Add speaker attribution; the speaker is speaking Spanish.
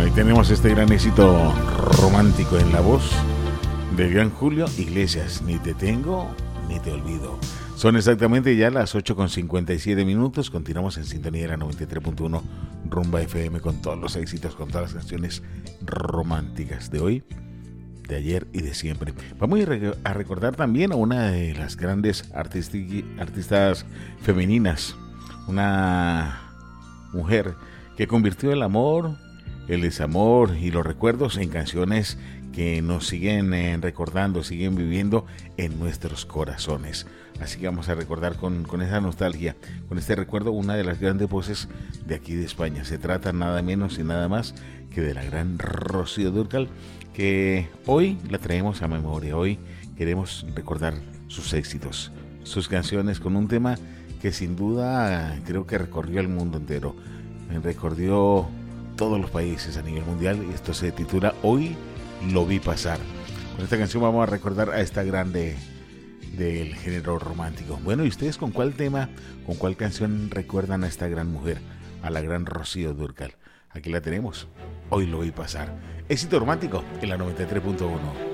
Speaker 1: Hoy tenemos este gran éxito romántico en la voz del gran Julio Iglesias. Ni te tengo, ni te olvido. Son exactamente ya las 8:57. Continuamos en sintonía de la 93.1 Rumba FM con todos los éxitos, con todas las canciones románticas de hoy, de ayer y de siempre. Vamos a recordar también a una de las grandes artistas femeninas, una mujer que convirtió el amor, el desamor y los recuerdos en canciones que nos siguen recordando, siguen viviendo en nuestros corazones. Así que vamos a recordar con esa nostalgia, con este recuerdo, una de las grandes voces de aquí de España. Se trata nada menos y nada más que de la gran Rocío Dúrcal, que hoy la traemos a memoria. Hoy queremos recordar sus éxitos, sus canciones, con un tema que sin duda creo que recorrió el mundo entero, recorrió todos los países a nivel mundial, y esto se titula Hoy lo vi pasar. Con esta canción vamos a recordar a esta grande del género romántico. Bueno, ¿y ustedes con cuál tema, con cuál canción recuerdan a esta gran mujer, a la gran Rocío Dúrcal? Aquí la tenemos, Hoy lo vi pasar. Éxito romántico en la 93.1.